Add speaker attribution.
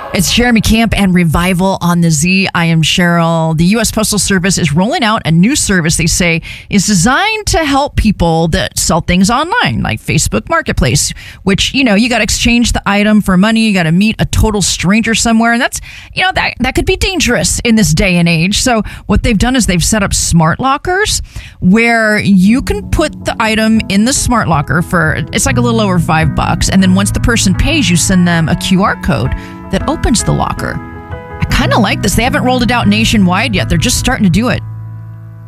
Speaker 1: It's Jeremy Camp and Revival on the Z. I am Cheryl. The U.S. Postal Service is rolling out a new service they say is designed to help people that sell things online, like Facebook Marketplace, which, you got to exchange the item for money. You got to meet a total stranger somewhere. And that's, that could be dangerous in this day and age. So what they've done is they've set up smart lockers where you can put the item in the smart locker it's like a little over $5. And then once the person pays, you send them a QR code that opens the locker. I kind of like this. They haven't rolled it out nationwide yet. They're just starting to do it